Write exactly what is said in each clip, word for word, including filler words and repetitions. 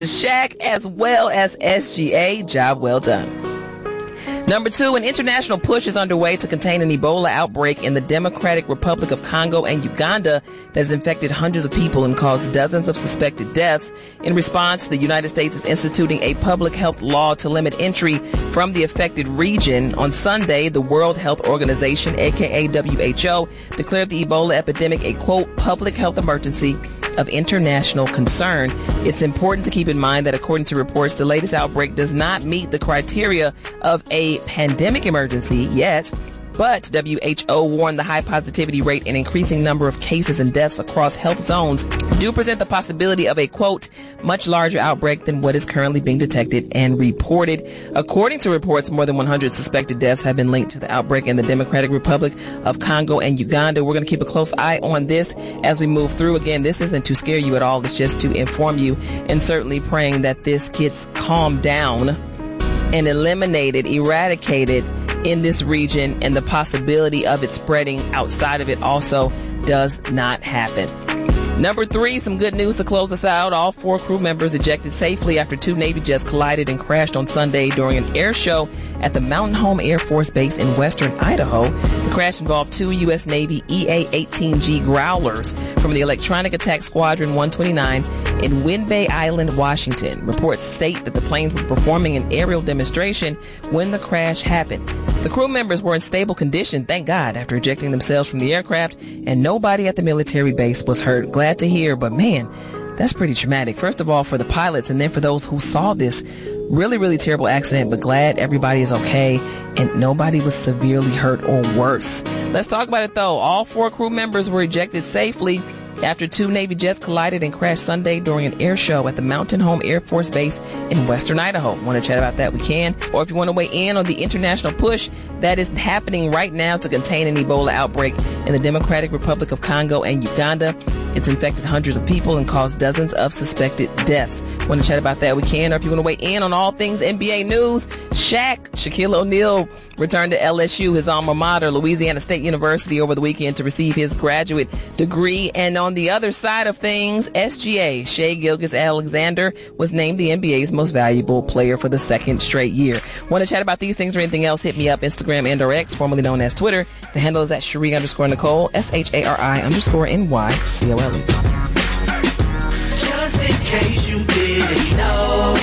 Shaq as well as S G A. Job well done. Number two, an international push is underway to contain an Ebola outbreak in the Democratic Republic of Congo and Uganda that has infected hundreds of people and caused dozens of suspected deaths. In response, the United States is instituting a public health law to limit entry from the affected region. On Sunday, the World Health Organization, aka W H O, declared the Ebola epidemic a, quote, public health emergency of international concern. It's important to keep in mind that according to reports, the latest outbreak does not meet the criteria of a pandemic emergency yet, but W H O warned the high positivity rate and increasing number of cases and deaths across health zones do present the possibility of a, quote, much larger outbreak than what is currently being detected and reported. According to reports, more than one hundred suspected deaths have been linked to the outbreak in the Democratic Republic of Congo and Uganda. We're going to keep a close eye on this as we move through. Again, this isn't to scare you at all. It's just to inform you, and certainly praying that this gets calmed down and eliminated, eradicated in this region, and the possibility of it spreading outside of it also does not happen. Number three, some good news to close us out. All four crew members ejected safely after two Navy jets collided and crashed on Sunday during an air show at the Mountain Home Air Force Base in western Idaho. The crash involved two U S Navy E A eighteen G Growlers from the Electronic Attack Squadron one twenty-nine in Whidbey Island, Washington. Reports state that the planes were performing an aerial demonstration when the crash happened. The crew members were in stable condition, thank God, after ejecting themselves from the aircraft, and nobody at the military base was hurt. Glad to hear, but man, that's pretty traumatic. First of all, for the pilots, and then for those who saw this really, really terrible accident, but glad everybody is okay and nobody was severely hurt or worse. Let's talk about it, though. All four crew members were ejected safely after two Navy jets collided and crashed Sunday during an air show at the Mountain Home Air Force Base in western Idaho. Want to chat about that? We can. Or if you want to weigh in on the international push that is happening right now to contain an Ebola outbreak in the Democratic Republic of Congo and Uganda. It's infected hundreds of people and caused dozens of suspected deaths. Want to chat about that? We can. Or if you want to weigh in on all things N B A news, Shaq, Shaquille O'Neal returned to L S U, his alma mater, Louisiana State University, over the weekend to receive his graduate degree. And on the other side of things, S G A, Shai Gilgeous-Alexander, was named the N B A's most valuable player for the second straight year. Want to chat about these things or anything else? Hit me up, Instagram and or X, formerly known as Twitter. The handle is at Shari underscore Nicole, S H A R I underscore N Y C O L E. Just in case you didn't know,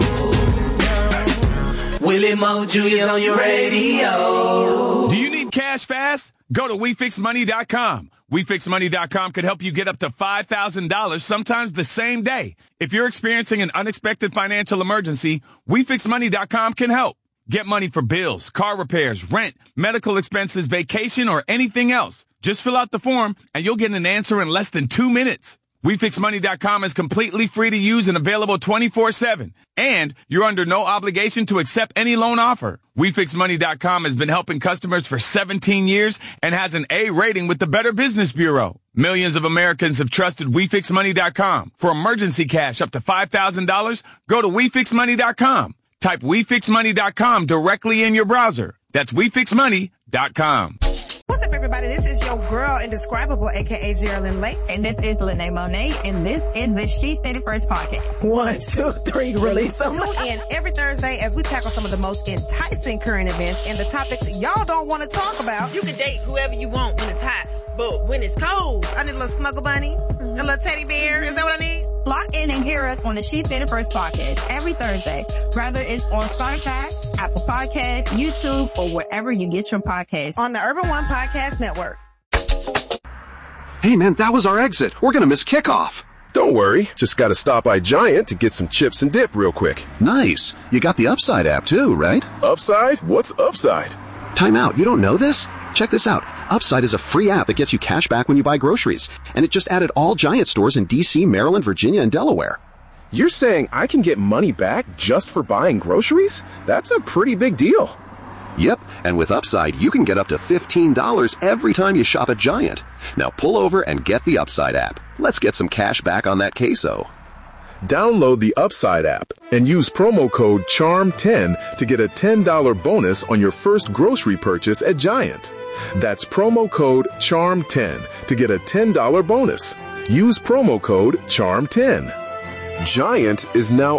Willie Mo Junior's on your radio. Do you need cash fast? Go to we fix money dot com. we fix money dot com could help you get up to five thousand dollars, sometimes the same day. If you're experiencing an unexpected financial emergency, we fix money dot com can help. Get money for bills, car repairs, rent, medical expenses, vacation, or anything else. Just fill out the form and you'll get an answer in less than two minutes. we fix money dot com is completely free to use and available twenty-four seven. And you're under no obligation to accept any loan offer. we fix money dot com has been helping customers for seventeen years and has an A rating with the Better Business Bureau. Millions of Americans have trusted we fix money dot com. For emergency cash up to five thousand dollars, go to we fix money dot com. Type we fix money dot com directly in your browser. That's we fix money dot com. What's up, everybody? This is your girl, Indescribable, a k a. Geraldine Lake. And this is Lene Monet, and this is the She Said It First podcast. One, two, three, release them. Tune in every Thursday as we tackle some of the most enticing current events and the topics y'all don't want to talk about. You can date whoever you want when it's hot, but when it's cold, I need a little snuggle bunny, mm-hmm. a little teddy bear. Is that what I need? Lock in and hear us on the She Said It First podcast every Thursday, whether it's on Spotify, Apple Podcasts, YouTube, or wherever you get your podcasts. On the Urban One Podcast Network. Hey man, that was our exit. We're gonna miss kickoff. Don't worry. Just gotta stop by Giant to get some chips and dip real quick. Nice. You got the Upside app too, right? Upside? What's Upside? Time out. You don't know this? Check this out. Upside is a free app that gets you cash back when you buy groceries. And it just added all Giant stores in D C, Maryland, Virginia, and Delaware. You're saying I can get money back just for buying groceries? That's a pretty big deal. Yep, and with Upside, you can get up to fifteen dollars every time you shop at Giant. Now pull over and get the Upside app. Let's get some cash back on that queso. Download the Upside app and use promo code charm ten to get a ten dollars bonus on your first grocery purchase at Giant. That's promo code charm ten to get a ten dollars bonus. Use promo code charm ten. Giant is now